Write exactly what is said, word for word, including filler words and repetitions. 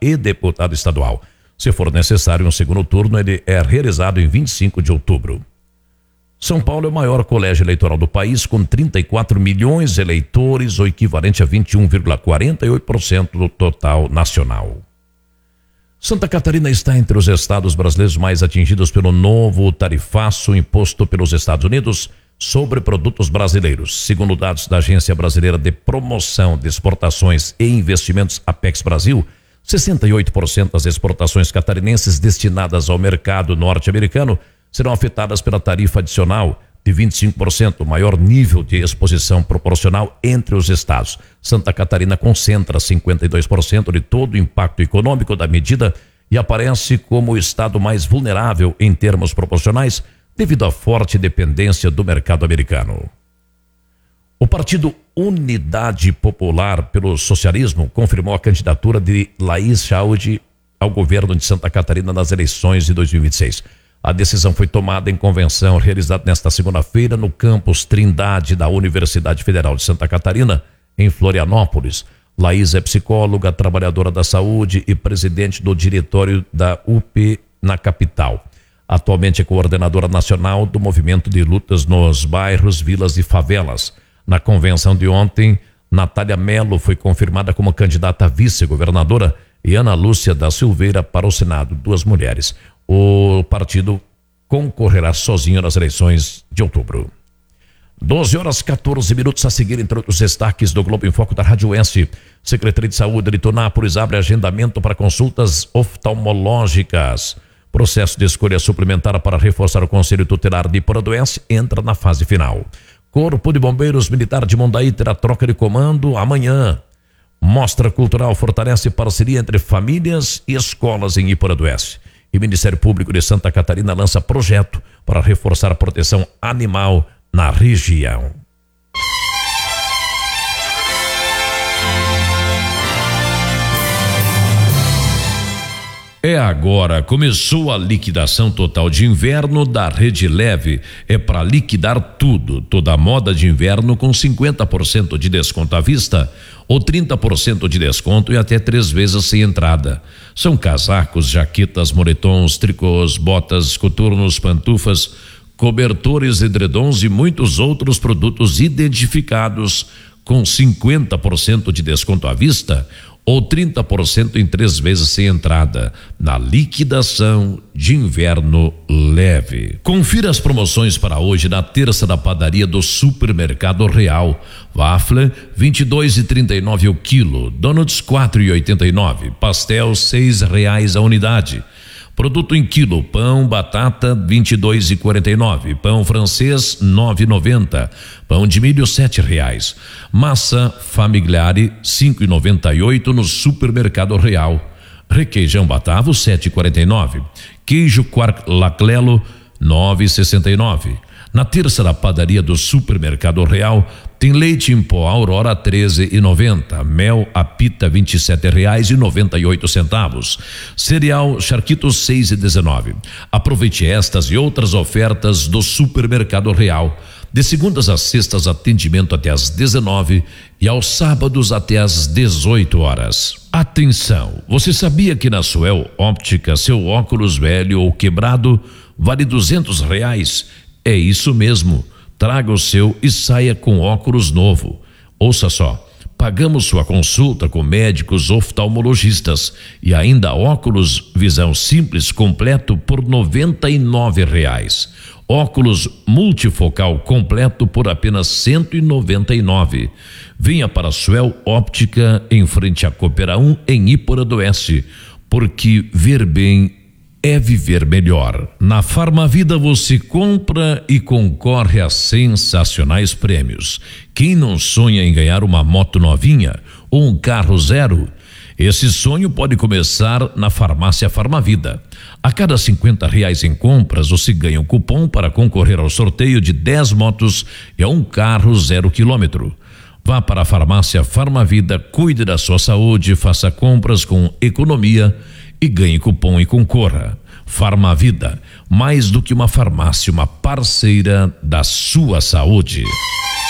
e deputado estadual. Se for necessário um segundo turno, ele é realizado em vinte e cinco de outubro. São Paulo é o maior colégio eleitoral do país, com trinta e quatro milhões de eleitores, o equivalente a vinte e um vírgula quarenta e oito por cento do total nacional. Santa Catarina está entre os estados brasileiros mais atingidos pelo novo tarifaço imposto pelos Estados Unidos sobre produtos brasileiros. Segundo dados da Agência Brasileira de Promoção de Exportações e Investimentos, Apex Brasil, sessenta e oito por cento das exportações catarinenses destinadas ao mercado norte-americano serão afetadas pela tarifa adicional de vinte e cinco por cento, maior nível de exposição proporcional entre os estados. Santa Catarina concentra cinquenta e dois por cento de todo o impacto econômico da medida e aparece como o estado mais vulnerável em termos proporcionais devido à forte dependência do mercado americano. O Partido Unidade Popular pelo Socialismo confirmou a candidatura de Laís Chaud ao governo de Santa Catarina nas eleições de dois mil e vinte e seis. A decisão foi tomada em convenção realizada nesta segunda-feira no campus Trindade da Universidade Federal de Santa Catarina, em Florianópolis. Laís é psicóloga, trabalhadora da saúde e presidente do diretório da U P na capital. Atualmente é coordenadora nacional do movimento de lutas nos bairros, vilas e favelas. Na convenção de ontem, Natália Melo foi confirmada como candidata a vice-governadora e Ana Lúcia da Silveira para o Senado, duas mulheres. O partido concorrerá sozinho nas eleições de outubro. doze horas, quatorze minutos a seguir, entre outros destaques do Globo em Foco da Rádio Oeste. Secretaria de Saúde de Tonápolis abre agendamento para consultas oftalmológicas. Processo de escolha suplementar para reforçar o Conselho Tutelar de Iporanduense entra na fase final. Corpo de Bombeiros Militar de Mondaí terá troca de comando amanhã. Mostra Cultural fortalece parceria entre famílias e escolas em Iporanduense. E o Ministério Público de Santa Catarina lança projeto para reforçar a proteção animal na região. É agora, começou a liquidação total de inverno da Rede Leve. É para liquidar tudo, toda a moda de inverno com cinquenta por cento de desconto à vista ou trinta por cento de desconto e até três vezes sem entrada. São casacos, jaquetas, moletons, tricôs, botas, coturnos, pantufas, cobertores, edredons e muitos outros produtos identificados com cinquenta por cento de desconto à vista ou trinta por cento em três vezes sem entrada, na liquidação de inverno leve. Confira as promoções para hoje na terça da padaria do Supermercado Real. Waffle, vinte e dois e trinta e nove o quilo, donuts quatro e oitenta e nove, pastel seis reais a unidade. Produto em quilo, pão, batata, vinte e dois e quarenta e nove, pão francês, nove e noventa, pão de milho, sete reais, massa Famigliari, cinco e noventa e oito no Supermercado Real, requeijão Batavo, sete e quarenta e nove, queijo Laclelo, nove e sessenta e nove. Na terça da padaria do Supermercado Real tem leite em pó Aurora treze e noventa, mel Apita vinte e sete reais e noventa e oito centavos, cereal Charquitos seis e dezenove. Aproveite estas e outras ofertas do Supermercado Real. De segundas a sextas, atendimento até às dezenove e aos sábados até às dezoito horas. Atenção! Você sabia que na Suel Óptica seu óculos velho ou quebrado vale duzentos reais? É isso mesmo. Traga o seu e saia com óculos novo. Ouça só, pagamos sua consulta com médicos oftalmologistas e ainda óculos visão simples completo por noventa e nove reais. Óculos multifocal completo por apenas cento e noventa e nove. Venha para a Suel Óptica em frente à Coopera um em Iporanduense, porque ver bem é viver melhor. Na Farmavida você compra e concorre a sensacionais prêmios. Quem não sonha em ganhar uma moto novinha ou um carro zero? Esse sonho pode começar na Farmácia Farmavida. A cada cinquenta reais em compras você ganha um cupom para concorrer ao sorteio de dez motos e a um carro zero quilômetro. Vá para a Farmácia Farmavida, cuide da sua saúde, faça compras com economia e ganhe cupom e concorra. Farmavida, mais do que uma farmácia, uma parceira da sua saúde.